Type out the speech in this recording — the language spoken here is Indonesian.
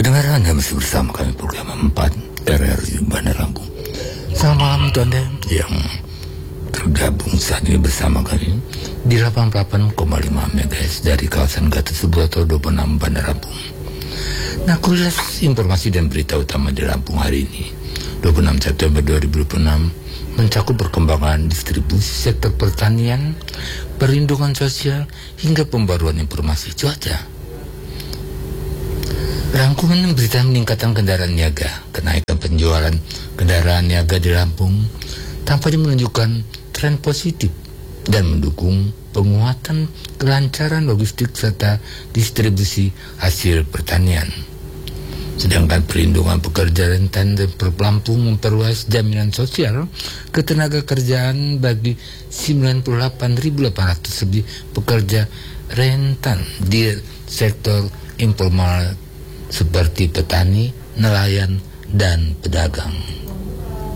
Pendengar, Anda masih bersama kami program 4 RRI Bandar Lampung. Selamat malam untuk Anda yang tergabung saat ini bersama kami di 88,5 MHz dari kawasan Gatot Subroto 26 Bandar Lampung. Nah, kuliah informasi dan berita utama di Lampung hari ini 26 September 2026 mencakup perkembangan distribusi sektor pertanian, perlindungan sosial, hingga pembaruan informasi cuaca. Rangkuman berita peningkatan kendaraan niaga, kenaikan penjualan kendaraan niaga di Lampung tampaknya menunjukkan tren positif dan mendukung penguatan kelancaran logistik serta distribusi hasil pertanian. Sedangkan perlindungan pekerja rentan dan Lampung memperluas jaminan sosial ketenaga kerjaan bagi 98.800 lebih pekerja rentan di sektor informal seperti petani, nelayan, dan pedagang.